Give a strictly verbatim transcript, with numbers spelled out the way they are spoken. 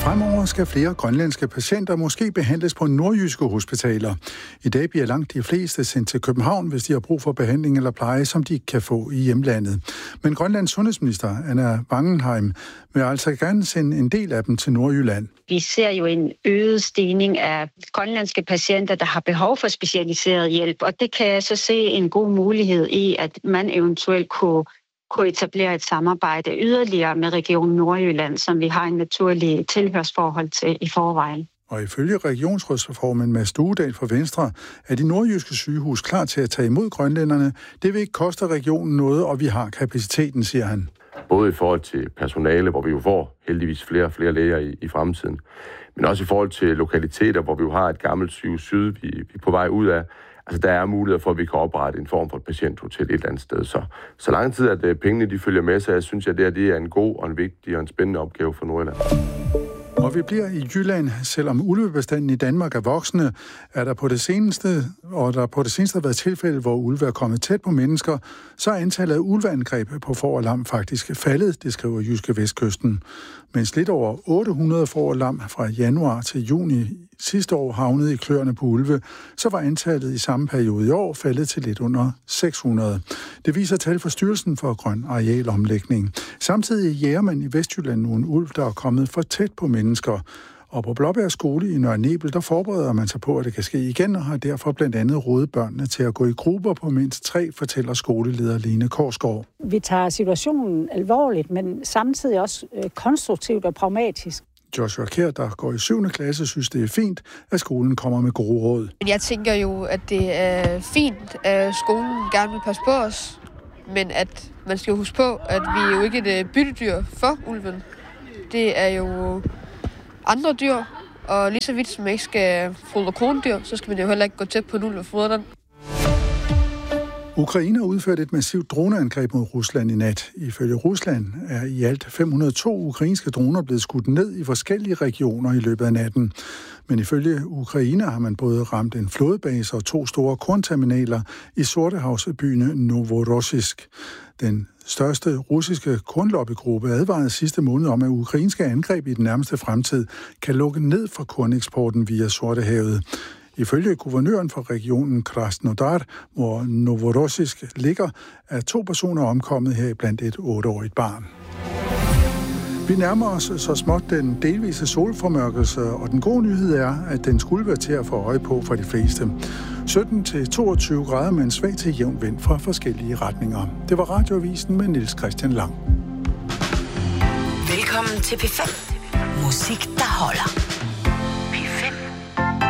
Fremover skal flere grønlandske patienter måske behandles på nordjyske hospitaler. I dag bliver langt de fleste sendt til København, hvis de har brug for behandling eller pleje, som de kan få i hjemlandet. Men Grønlands sundhedsminister, Anna Wangenheim, vil altså gerne sende en del af dem til Nordjylland. Vi ser jo en øget stigning af grønlandske patienter, der har behov for specialiseret hjælp, og det kan jeg så se en god mulighed i, at man eventuelt kunne kunne etablere et samarbejde yderligere med Region Nordjylland, som vi har en naturlig tilhørsforhold til i forvejen. Og ifølge regionsrådsformanden Mads Duedal fra Venstre er de nordjyske sygehus klar til at tage imod grønlænderne. Det vil ikke koste regionen noget, og vi har kapaciteten, siger han. Både i forhold til personale, hvor vi jo får heldigvis flere og flere læger i, i fremtiden, men også i forhold til lokaliteter, hvor vi jo har et gammelt sygehus syd, vi, vi er på vej ud af. Altså, der er mulighed for, at vi kan oprette en form for et patienthotel et eller andet sted. Så, så lang tid, at pengene de følger med, så jeg synes, at det, her, det er en god og en vigtig og en spændende opgave for Nordjylland. Og vi bliver i Jylland, selvom ulvebestanden i Danmark er voksende, er der på det seneste, og der på det seneste har været tilfælde, hvor ulve er kommet tæt på mennesker, så er antallet af ulveangreb på får og lam faktisk faldet, det skriver Jyske Vestkysten. Mens lidt over otte hundrede får og lam fra januar til juni sidste år havnede i kløerne på ulve, så var antallet i samme periode i år faldet til lidt under seks hundrede. Det viser tal fra Styrelsen for Grøn Arealomlægning. Samtidig jager man i Vestjylland nu en ulv, der er kommet for tæt på mennesker. Og på Blåbjerg Skole i Nørre Nebel, der forbereder man sig på, at det kan ske igen, og har derfor blandt andet rådet børnene til at gå i grupper på mindst tre, fortæller skoleleder Lene Korsgaard. Vi tager situationen alvorligt, men samtidig også konstruktivt og pragmatisk. Joshua Kjær, der går i syvende klasse, synes, det er fint, at skolen kommer med gode råd. Jeg tænker jo, at det er fint, at skolen gerne vil passe på os, men at man skal huske på, at vi er jo ikke et byttedyr for ulven. Det er jo andre dyr, og lige så vidt som man ikke skal fodre krondyr, så skal man jo heller ikke gå tæt på en ulv og fodre den. Ukraine har udført et massivt droneangreb mod Rusland i nat. Ifølge Rusland er i alt fem hundrede og to ukrainske droner blevet skudt ned i forskellige regioner i løbet af natten. Men ifølge Ukraine har man både ramt en flådebase og to store kornterminaler i Sortehavsbyen Novorossisk. Den største russiske kornlobbygruppe advarede sidste måned om, at ukrainske angreb i den nærmeste fremtid kan lukke ned for korneksporten via Sortehavet. Ifølge guvernøren for regionen Krasnodar, hvor Novorossisk ligger, er to personer omkommet her blandt et otteårigt barn. Vi nærmer os så småt den delvise solformørkelse, og den gode nyhed er, at den skulle være til at få øje på for de fleste. sytten til toogtyve grader med en svag til jævn vind fra forskellige retninger. Det var Radioavisen med Niels Christian Lang. Velkommen til P fem. Musik, der holder.